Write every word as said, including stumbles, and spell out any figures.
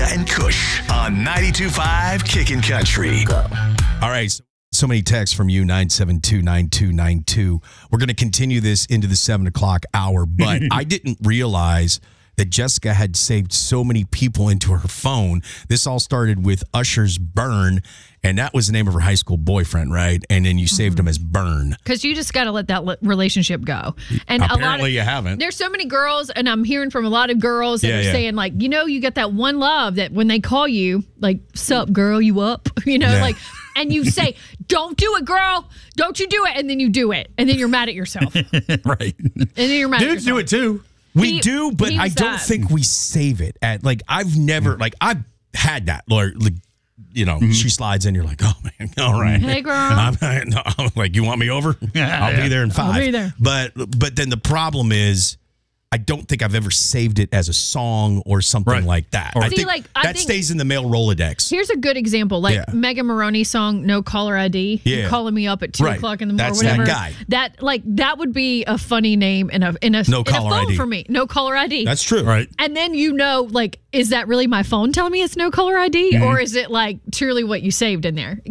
And Kush on ninety-two point five Kickin' Country. Go. All right. So, so many texts from you, nine seven two, nine two nine two. We're going to continue this into the seven o'clock hour, but I didn't realize that Jessica had saved so many people into her phone. This all started with Usher's Burn, and that was the name of her high school boyfriend, right? And then you saved mm-hmm. him as Burn. Because you just got to let that relationship go. And apparently a lot of, you haven't. There's so many girls, and I'm hearing from a lot of girls that yeah, are yeah. saying, like, you know, you got that one love that when they call you, like, sup, girl, you up? You know, yeah. like, and you say, don't do it, girl. Don't you do it. And then you do it. And then you're mad at yourself. Right. And then you're mad Dudes at yourself. do it too. We He- do, but he I was don't that. think we save it at like I've never like I've had that like, like you know Mm-hmm. she slides in, you're like, oh man, all right, Hey, girl. I'm, no, I'm like, you want me over? I'll be there in five. I'll be there. But but then the problem is, I don't think I've ever saved it as a song or something Right. like that. Or- I See, think like, I that think- stays in the mail Rolodex. Here's a good example, like Yeah. Megan Maroney's song "No Caller I D." Yeah. You're calling me up at two Right. o'clock in the morning, That's or whatever. that guy. That like that would be a funny name in a in a, No in a caller phone I D. for me. No caller I D. That's true. Right. And then you know, like, is that really my phone telling me it's no caller I D, Mm-hmm. or is it like truly what you saved in there?